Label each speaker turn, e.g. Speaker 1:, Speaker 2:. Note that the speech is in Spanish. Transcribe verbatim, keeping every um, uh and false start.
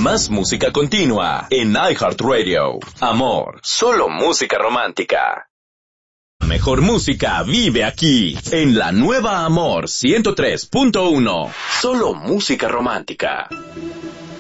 Speaker 1: Más música continua en iHeartRadio. Amor, solo música romántica. Mejor música vive aquí, en la nueva Amor ciento tres punto uno. Solo música romántica.